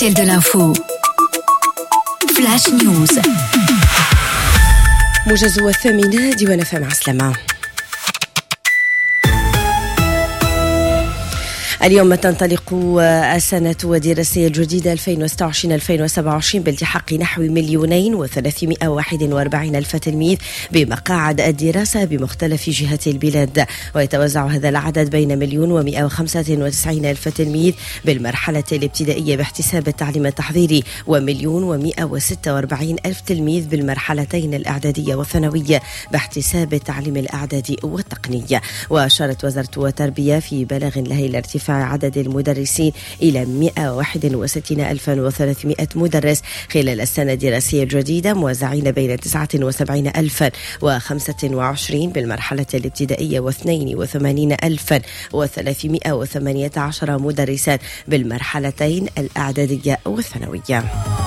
Cocktail de l'info. Flash News. موجز 8 ديوان فم عسلامة. اليوم تنطلق السنة الدراسية الجديدة 2026-2027 بالتحاق نحو 2,341,000 تلميذ بمقاعد الدراسة بمختلف جهات البلاد، ويتوزع هذا العدد بين 1,195,000 تلميذ بالمرحلة الابتدائية باحتساب التعليم التحضيري، و1,146,000 تلميذ بالمرحلتين الإعدادية والثانوية باحتساب التعليم الإعدادي والتقنية. وأشارت وزارة التربية في بلاغ لها إلى ارتفاع عدد المدرسين إلى 161,300 مدرس خلال السنة الدراسية الجديدة، موزعين بين 79,025 بالمرحلة الابتدائية و82,318 مدرسا بالمرحلتين الإعدادية والثانوية.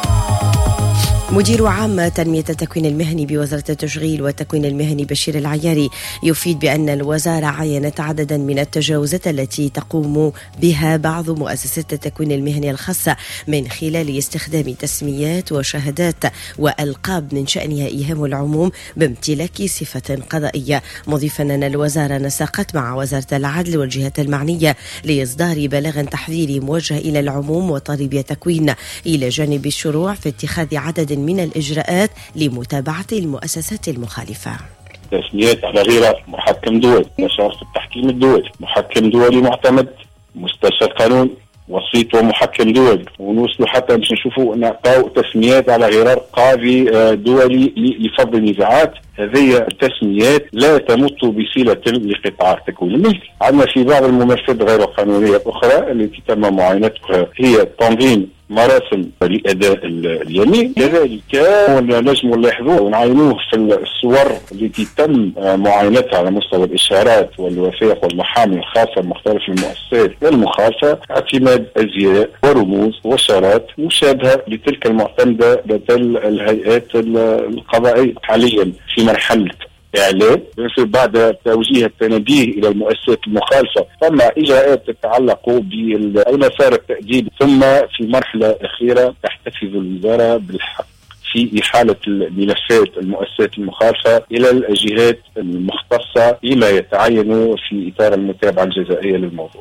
مدير عام تنمية التكوين المهني بوزارة التشغيل والتكوين المهني بشير العياري يفيد بأن الوزارة عينت عددا من التجاوزات التي تقوم بها بعض مؤسسات التكوين المهني الخاصة من خلال استخدام تسميات وشهادات وألقاب من شأنها إيهام العموم بامتلاك صفة قضائية، مضيفا أن الوزارة نسقت مع وزارة العدل والجهات المعنية لإصدار بلاغ تحذيري موجه إلى العموم وطالبي التكوين، إلى جانب الشروع في اتخاذ عدد من الإجراءات لمتابعة المؤسسات المخالفة. تسميات على غير محكم دولي، نشر في التحكيم الدولي، محكم دولي معتمد، مستشار قانون، وسيط ومحكم دولي، ونوصلوا حتى باش نشوفوا نعطاو تسميات على غرار قاضي دولي لفض النزاعات. هذه التسميات لا تمت بصلة لقطاع التكوين المهني. عندنا في بعض الممارسات غير القانونية الأخرى التي تم معاينتها هي تنظيم مراسم لأداء اليمين، كذلك نجم نلاحظوه ونعينوه في الصور التي تم معاينتها على مستوى الإشارات والوثائق والمحامي الخاصة بمختلف المؤسسات المخالفة، اعتماد أزياء ورموز وشارات مشابهة لتلك المعتمدة لدى الهيئات القضائية. حاليا في مرحلة إعلام بعد توجيه التنبيه إلى المؤسسات المخالفة، ثم إجراءات تتعلق بمسار التأديب، ثم في المرحلة الأخيرة تحتفظ الوزارة بالحق في إحالة الملفات المؤسسات المخالفة إلى الجهات المختصة بما يتعين في إطار المتابعة الجزائية للموضوع.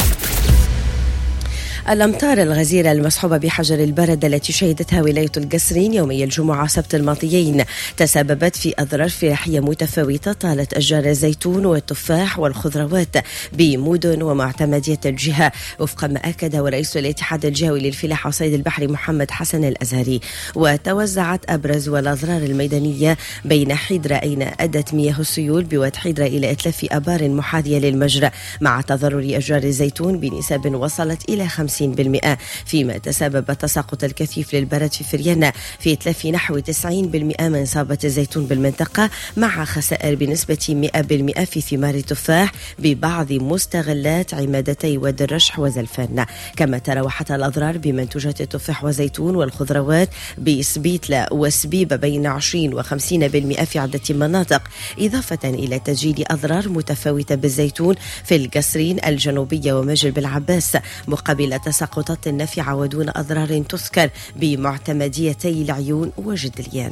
الأمطار الغزيرة المصحوبة بحجر البرد التي شهدتها ولاية القصرين يومي الجمعة سبت الماضيين تسببت في أضرار فلاحية متفاوتة طالت أشجار الزيتون والتفاح والخضروات بمدن ومعتمدية الجهة، وفق ما أكد رئيس الاتحاد الجهوي للفلاحة والصيد البحري محمد حسن الأزهري. وتوزعت أبرز والأضرار الميدانية بين حيدرة أين أدت مياه السيول بواد حيدرة إلى إتلاف أبار محاذية للمجرى، مع تضرر أشجار الزيتون بنسب وصلت إلى 50%، فيما تسبب تساقط الكثيف للبرد في فريانة في إتلاف نحو 90% من صابة الزيتون بالمنطقة، مع خسائر بنسبة 100% في ثمار التفاح ببعض مستغلات عمادتي واد الرشح وزلفان. كما تراوحت الأضرار بمنتوجات التفاح والزيتون والخضروات بسبيتلة وسبيبة بين 20 و50% في عدة مناطق، إضافة إلى تسجيل أضرار متفاوتة بالزيتون في القصرين الجنوبية ومجل بالعباس، مقابل تساقطات نافعة ودون أضرار تذكر بمعتمديتي العيون وجدليان.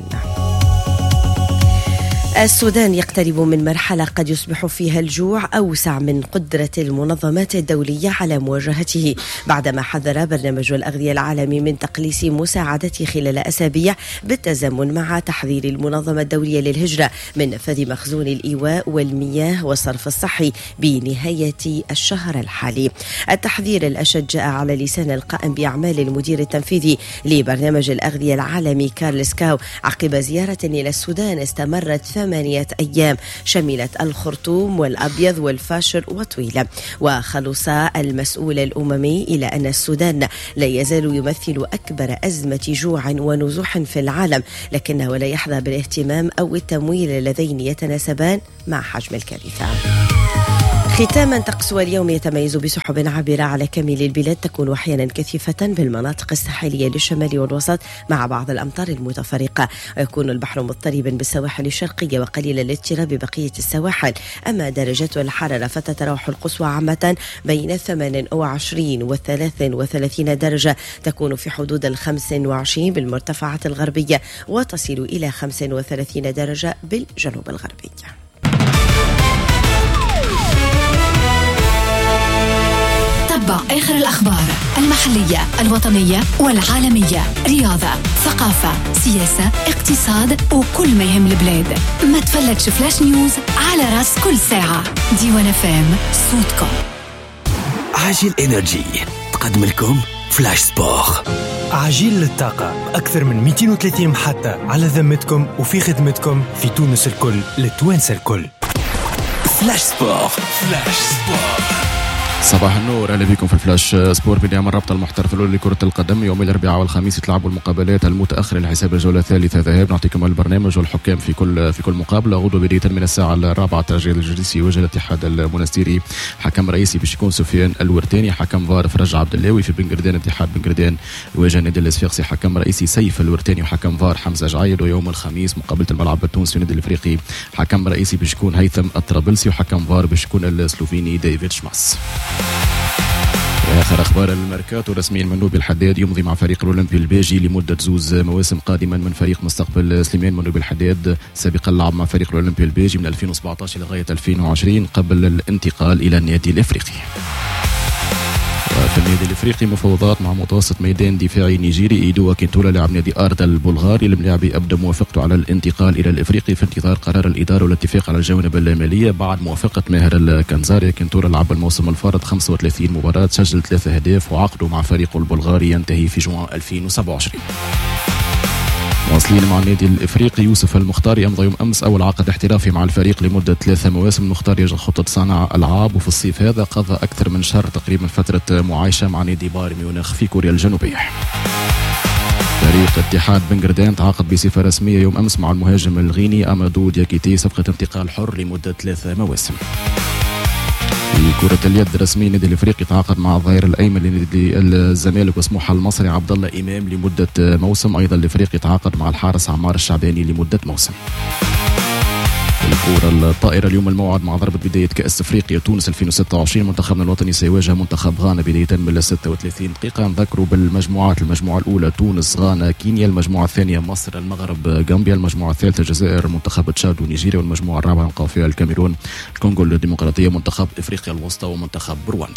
السودان يقترب من مرحلة قد يصبح فيها الجوع أوسع من قدرة المنظمات الدولية على مواجهته، بعدما حذر برنامج الأغذية العالمي من تقليص مساعدته خلال أسابيع بالتزامن مع تحذير المنظمة الدولية للهجرة من نفاذ مخزون الإيواء والمياه والصرف الصحي بنهاية الشهر الحالي. التحذير الأشد جاء على لسان القائم بأعمال المدير التنفيذي لبرنامج الأغذية العالمي كارلس كاو عقب زيارة إلى السودان استمرت 8 أيام، شملت الخرطوم والأبيض والفاشر وطويلة. وخلص المسؤول الأممي إلى أن السودان لا يزال يمثل أكبر أزمة جوع ونزوح في العالم، لكنه لا يحظى بالاهتمام أو التمويل اللذين يتناسبان مع حجم الكارثة. ختاما طقس اليوم يتميز بسحب عابرة على كامل البلاد، تكون أحيانا كثيفة بالمناطق الساحلية للشمال والوسط مع بعض الأمطار المتفرقة، ويكون البحر مضطربا بالسواحل الشرقية وقليل الاضطراب ببقية السواحل. أما درجات الحرارة فتتراوح القصوى عامة بين 28 و 33 درجة، تكون في حدود 25 بالمرتفعات الغربية وتصل إلى 35 درجة بالجنوب الغربي. تتبع آخر الأخبار المحلية الوطنية والعالمية، رياضة، ثقافة، سياسة، اقتصاد وكل ما يهم البلاد. ما تفلتش فلاش نيوز على راس كل ساعة. ديوان فام، صوتكم. عاجل إنرجي تقدم لكم فلاش سبور. عجيل للطاقة، أكثر من 230 محطة على ذمتكم وفي خدمتكم في تونس الكل للتوانسة الكل. فلاش سبور. فلاش سبور. صباح النور، اهلا بكم في الفلاش سبور. بداية الرابطة المحترفة الأولى لكرة القدم يوم الأربعاء والخميس يتلعبوا المقابلات المتأخرة لحساب الجولة الثالثة ذهاب. نعطيكم البرنامج والحكام في كل مقابلة. غدوة بداية من الساعة 4 ترجيل الجديسي يواجه الاتحاد المنستيري. حكم رئيسي باش يكون سفيان الورتاني. حكم فار فرج عبد اللاوي. في بنقردان اتحاد بنقردان يواجه النادي الصفاقسي. حكم رئيسي سيف الورتاني وحكم فار حمزة جعيد. ويوم الخميس مقابلة الملعب التونسي النادي الافريقي حكم رئيسي باش يكون هيثم الطرابلسي وحكم فار باش يكون السلوفيني ديفيد شماس. آخر أخبار الميركاتو، رسميا المنوبي الحداد يمضي مع فريق الأولمبي الباجي لمدة 2 مواسم قادما من فريق مستقبل سليمان. منوبي الحداد سابقا لعب مع فريق الأولمبي الباجي من 2017 لغاية 2020 قبل الانتقال إلى النادي الإفريقي. في النادي الافريقي مفاوضات مع متوسط ميدان دفاعي نيجيري ايدو كنتولا لاعب نادي اردا البلغاري. الملاعبي ابدى موافقته على الانتقال الى الافريقي في انتظار قرار الاداره والاتفاق على الجوانب الماليه بعد موافقه ماهر الكنزاري. كنتولا لعب الموسم الفارط 35 مباراه، سجل 3 أهداف وعقده مع فريقه البلغاري ينتهي في جوان 2027. واصلين مع النادي الافريقي، يوسف المختاري امضى يوم امس اول عقد احترافي مع الفريق لمده 3 مواسم. المختار يجري خطه صانع العاب، وفي الصيف هذا قضى اكثر من شهر تقريبا فتره معايشه مع نادي بايرن ميونخ في كوريا الجنوبيه. فريق اتحاد بنقردان تعاقد بصفه رسميه يوم امس مع المهاجم الغيني امادو دياكيتي صفقه انتقال حر لمده 3 مواسم. في كرة اليد رسميا النادي الافريقي تعاقد مع الظهير الايمن لنادي الزمالك وسموحه المصري عبد الله امام لمده موسم. ايضا الافريقي تعاقد مع الحارس عمار الشعباني لمده موسم. الكرة الطائرة اليوم الموعد مع ضربة بداية كأس افريقيا تونس 2026. منتخبنا الوطني سيواجه منتخب غانا بداية من 36 دقيقة. نذكروا بالمجموعات، المجموعة الأولى تونس غانا كينيا، المجموعة الثانية مصر المغرب غامبيا، المجموعة الثالثة الجزائر منتخب تشاد ونيجيريا، والمجموعة الرابعة نلقاو فيها الكاميرون الكونغو الديمقراطية منتخب افريقيا الوسطى ومنتخب رواندا.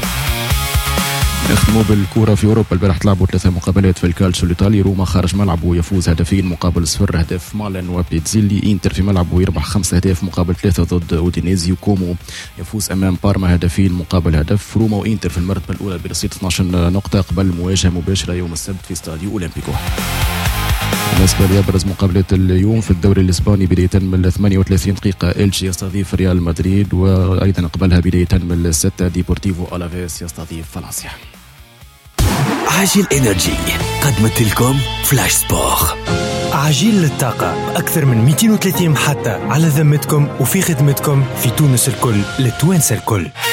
نختموا بالكورة في أوروبا. البارح تلعبوا 3 مقابلات في الكالتشيو الإيطالي. روما خارج ملعبه يفوز 2 مقابل 0 أهداف مالن وبيتزيلي. إنتر في ملعبه يربح 5 أهداف مقابل 3 ضد أودينيزي. وكومو يفوز أمام بارما 2 مقابل هدف. روما وإنتر في المرتبة الأولى برصيد 12 نقطة قبل مواجهة مباشرة يوم السبت في استاديو أولمبيكو. بالنسبة لأبرز مقابلات اليوم في الدوري الإسباني بداية من 38 دقيقة إلتشي يستضيف ريال مدريد، وأيضا قبلها بداية من 6 ديبورتيفو ألافيس يستضيف فالنسيا. عاجل إنرجي قدمت لكم فلاش سبور. عجيل للطاقة، أكثر من 230 محطة على ذمتكم وفي خدمتكم في تونس الكل للتوانسة الكل.